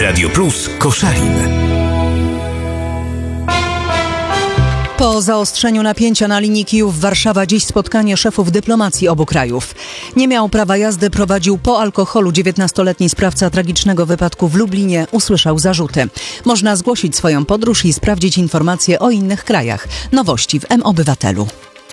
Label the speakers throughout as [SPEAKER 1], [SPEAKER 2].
[SPEAKER 1] Radio Plus Koszalin.
[SPEAKER 2] Po zaostrzeniu napięcia na linii Kijów-Warszawa dziś spotkanie szefów dyplomacji obu krajów. Nie miał prawa jazdy, prowadził po alkoholu. 19-letni sprawca tragicznego wypadku w Lublinie usłyszał zarzuty. Można zgłosić swoją podróż i sprawdzić informacje o innych krajach. Nowości w M-Obywatelu.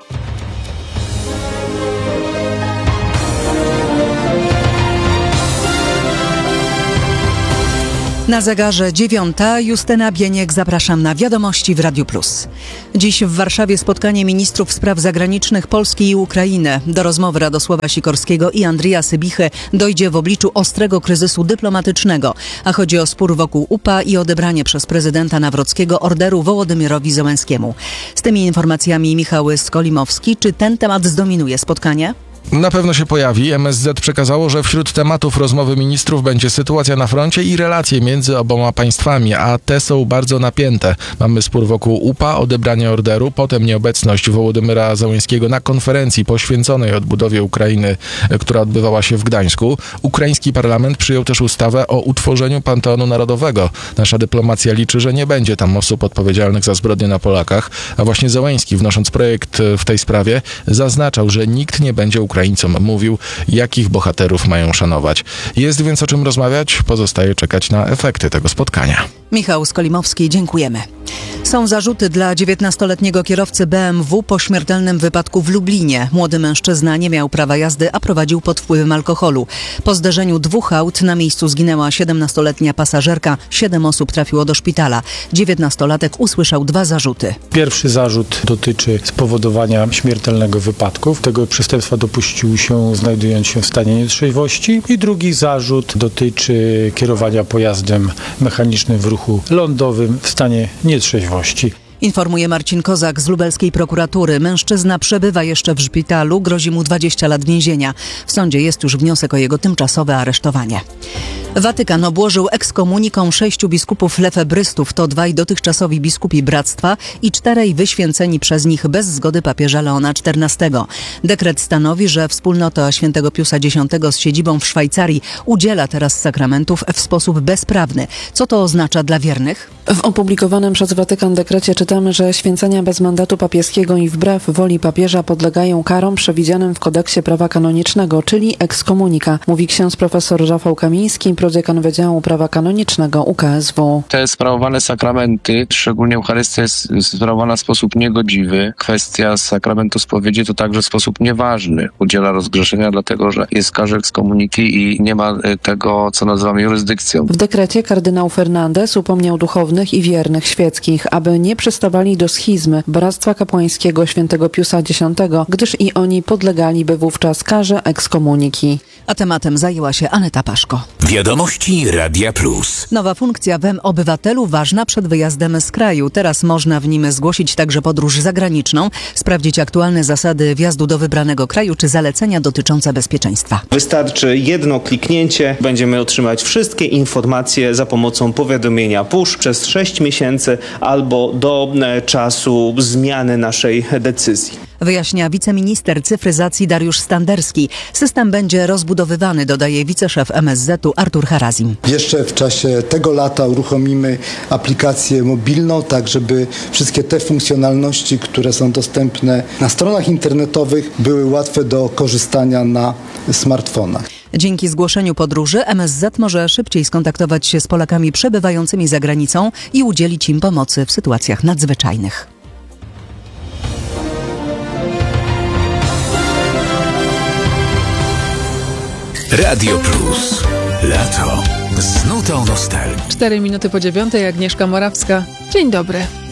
[SPEAKER 2] Na zegarze 9:00, Justyna Bieniek, zapraszam na Wiadomości w Radiu Plus. Dziś w Warszawie spotkanie ministrów spraw zagranicznych Polski i Ukrainy. Do rozmowy Radosława Sikorskiego i Andrija Sybichy dojdzie w obliczu ostrego kryzysu dyplomatycznego, a chodzi o spór wokół UPA i odebranie przez prezydenta Nawrockiego orderu Wołodymyrowi Zełenskiemu. Z tymi informacjami Michał Skolimowski. Czy ten temat zdominuje spotkanie?
[SPEAKER 3] Na pewno się pojawi. MSZ przekazało, że wśród tematów rozmowy ministrów będzie sytuacja na froncie i relacje między oboma państwami, a te są bardzo napięte. Mamy spór wokół UPA, odebranie orderu, potem nieobecność Wołodymyra Zełenskiego na konferencji poświęconej odbudowie Ukrainy, która odbywała się w Gdańsku. Ukraiński parlament przyjął też ustawę o utworzeniu Panteonu Narodowego. Nasza dyplomacja liczy, że nie będzie tam osób odpowiedzialnych za zbrodnie na Polakach, a właśnie Zełenski, wnosząc projekt w tej sprawie, zaznaczał, że nikt nie będzie Ukraińcom mówił, jakich bohaterów mają szanować. Jest więc o czym rozmawiać, pozostaje czekać na efekty tego spotkania.
[SPEAKER 2] Michał Skolimowski, dziękujemy. Są zarzuty dla 19-letniego kierowcy BMW po śmiertelnym wypadku w Lublinie. Młody mężczyzna nie miał prawa jazdy, a prowadził pod wpływem alkoholu. Po zderzeniu dwóch aut na miejscu zginęła 17-letnia pasażerka. 7 osób trafiło do szpitala. 19-latek usłyszał 2 zarzuty.
[SPEAKER 4] Pierwszy zarzut dotyczy spowodowania śmiertelnego wypadku. Tego przestępstwa dopuścił się, znajdując się w stanie nietrzeźwości. I drugi zarzut dotyczy kierowania pojazdem mechanicznym w ruchu lądowym w stanie nietrzeźwości.
[SPEAKER 2] Informuje Marcin Kozak z lubelskiej prokuratury. Mężczyzna przebywa jeszcze w szpitalu, grozi mu 20 lat więzienia. W sądzie jest już wniosek o jego tymczasowe aresztowanie. Watykan obłożył ekskomuniką 6 biskupów lefebrystów. To 2 dotychczasowi biskupi Bractwa i 4 wyświęceni przez nich bez zgody papieża Leona XIV. Dekret stanowi, że wspólnota świętego Piusa X z siedzibą w Szwajcarii udziela teraz sakramentów w sposób bezprawny. Co to oznacza dla wiernych?
[SPEAKER 5] W opublikowanym przez Watykan dekrecie czytamy, że święcenia bez mandatu papieskiego i wbrew woli papieża podlegają karom przewidzianym w kodeksie prawa kanonicznego, czyli ekskomunika, mówi ksiądz profesor Rafał Kamiński, prodziekan Wydziału Prawa Kanonicznego UKSW.
[SPEAKER 6] Te sprawowane sakramenty, szczególnie Eucharystia, jest sprawowana w sposób niegodziwy. Kwestia sakramentu spowiedzi to także sposób nieważny. Udziela rozgrzeszenia, dlatego że jest w karze ekskomuniki i nie ma tego, co nazywamy jurysdykcją.
[SPEAKER 5] W dekrecie kardynał Fernandez upomniał duchownych i wiernych świeckich, aby nie przystawali do schizmy Bractwa Kapłańskiego świętego Piusa X, gdyż i oni podlegaliby wówczas karze ekskomuniki.
[SPEAKER 2] A tematem zajęła się Aneta Paszko.
[SPEAKER 1] Wiadomości Radia Plus.
[SPEAKER 2] Nowa funkcja w M-Obywatelu ważna przed wyjazdem z kraju. Teraz można w nim zgłosić także podróż zagraniczną, sprawdzić aktualne zasady wjazdu do wybranego kraju czy zalecenia dotyczące bezpieczeństwa.
[SPEAKER 7] Wystarczy jedno kliknięcie. Będziemy otrzymać wszystkie informacje za pomocą powiadomienia push przez 6 miesięcy albo do czasu zmiany naszej decyzji.
[SPEAKER 2] Wyjaśnia wiceminister cyfryzacji Dariusz Standerski. System będzie rozbudowywany, dodaje wiceszef MSZ-u Artur Harazim.
[SPEAKER 8] Jeszcze w czasie tego lata uruchomimy aplikację mobilną, tak żeby wszystkie te funkcjonalności, które są dostępne na stronach internetowych, były łatwe do korzystania na smartfonach.
[SPEAKER 2] Dzięki zgłoszeniu podróży MSZ może szybciej skontaktować się z Polakami przebywającymi za granicą i udzielić im pomocy w sytuacjach nadzwyczajnych.
[SPEAKER 1] Radio Plus. Lato z nutą nostalgii.
[SPEAKER 9] 4 minuty po 9:00, Agnieszka Morawska. Dzień dobry.